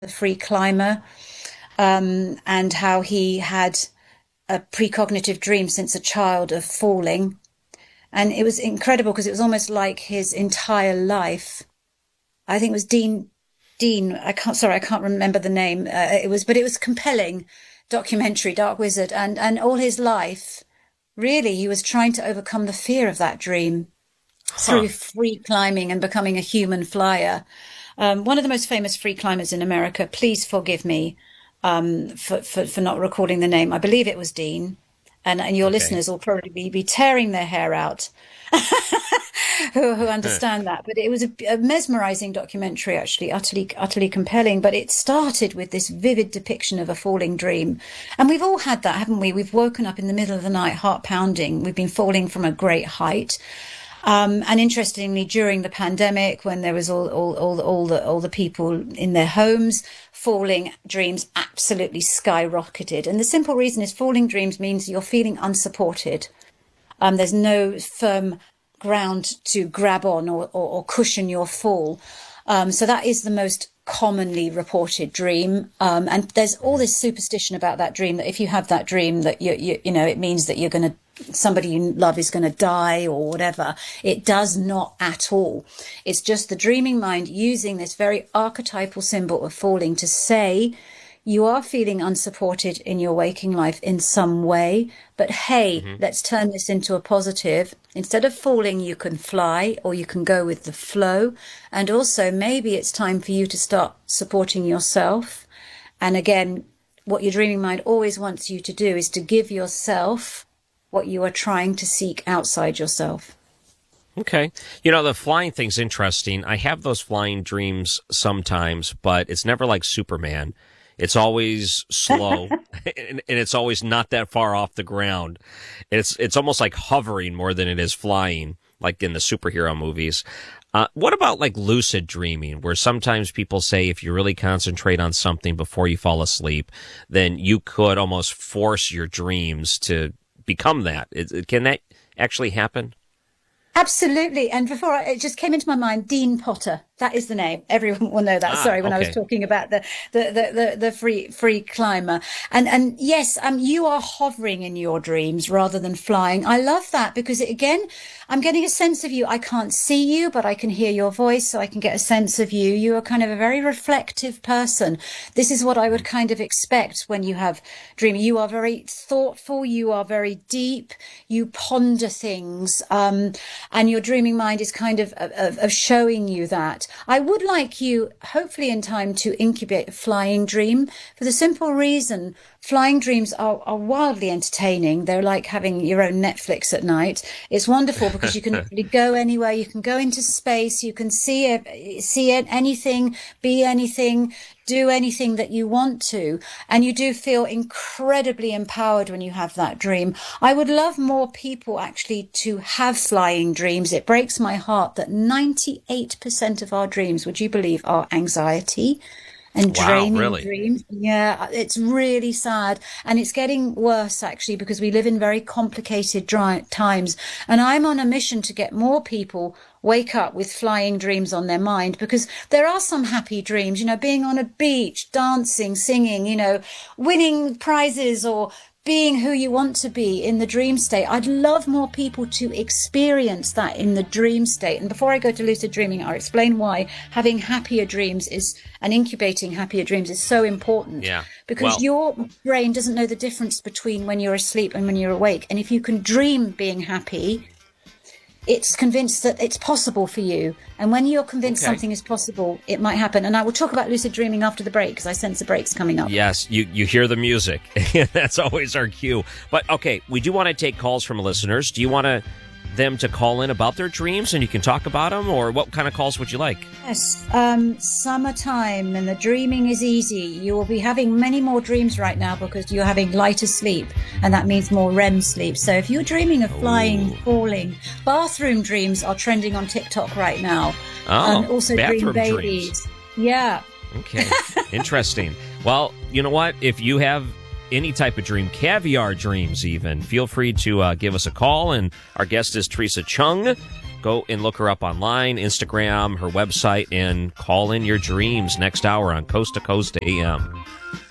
the free climber, and how he had a precognitive dream since a child of falling. And it was incredible because it was almost like his entire life. I think it was Dean. I can't remember the name. But it was compelling documentary, Dark Wizard, and all his life, really, he was trying to overcome the fear of that dream through free climbing and becoming a human flyer. One of the most famous free climbers in America, please forgive me for not recalling the name. I believe it was Dean. And your listeners will probably be tearing their hair out who understand that. But it was a mesmerizing documentary, actually, utterly compelling. But it started with this vivid depiction of a falling dream. And we've all had that, haven't we? We've woken up in the middle of the night, heart pounding. We've been falling from a great height. And interestingly, during the pandemic, when there was all the people in their homes, falling dreams absolutely skyrocketed. And the simple reason is falling dreams means you're feeling unsupported. There's no firm ground to grab on or cushion your fall. So that is the most commonly reported dream. And there's all this superstition about that dream, that if you have that dream, that you know, it means that somebody you love is going to die or whatever. It does not at all. It's just the dreaming mind using this very archetypal symbol of falling to say you are feeling unsupported in your waking life in some way, but hey, let's turn this into a positive. Instead of falling, you can fly, or you can go with the flow. And also maybe it's time for you to start supporting yourself. And again, what your dreaming mind always wants you to do is to give yourself what you are trying to seek outside yourself. Okay. You know, the flying thing's interesting. I have those flying dreams sometimes, but it's never like Superman. It's always slow and it's always not that far off the ground. It's almost like hovering more than it is flying, like in the superhero movies. What about like lucid dreaming, where sometimes people say if you really concentrate on something before you fall asleep, then you could almost force your dreams to become that. Can that actually happen? Absolutely. And it just came into my mind, Dean Potter. That is the name. Everyone will know that. Sorry, when I was talking about the free climber. And yes, you are hovering in your dreams rather than flying. I love that because again, I'm getting a sense of you. I can't see you, but I can hear your voice, so I can get a sense of you. You are kind of a very reflective person. This is what I would kind of expect when you have dreaming. You are very thoughtful. You are very deep. You ponder things. And your dreaming mind is kind of showing you that. I would like you, hopefully in time, to incubate a flying dream for the simple reason flying dreams are wildly entertaining. They're like having your own Netflix at night. It's wonderful because you can really go anywhere. You can go into space. You can see anything, be anything, do anything that you want to. And you do feel incredibly empowered when you have that dream. I would love more people actually to have flying dreams. It breaks my heart that 98% of our dreams, would you believe, are anxiety and draining dreams. Yeah, it's really sad. And it's getting worse, actually, because we live in very complicated times. And I'm on a mission to get more people wake up with flying dreams on their mind, because there are some happy dreams, being on a beach, dancing, singing, winning prizes or being who you want to be in the dream state. I'd love more people to experience that in the dream state. And before I go to lucid dreaming, I'll explain why having happier dreams and incubating happier dreams is so important. Yeah. Because your brain doesn't know the difference between when you're asleep and when you're awake. And if you can dream being happy, it's convinced that it's possible for you. And when you're convinced something is possible, it might happen. And I will talk about lucid dreaming after the break, because I sense the break's coming up. Yes, you hear the music. That's always our cue. But, okay, we do want to take calls from listeners. Do you want them to call in about their dreams and you can talk about them? Or what kind of calls would you like? Yes, summertime and the dreaming is easy. You will be having many more dreams right now because you're having lighter sleep, and that means more REM sleep. So if you're dreaming of flying, falling, bathroom dreams are trending on TikTok right now. Oh, and also dream babies. Dreams. Yeah. Okay, interesting. Well, you know what? If you have any type of dream, caviar dreams even, feel free to give us a call. And our guest is Teresa Chung. Go and look her up online, Instagram, her website, and call in your dreams next hour on Coast to Coast AM.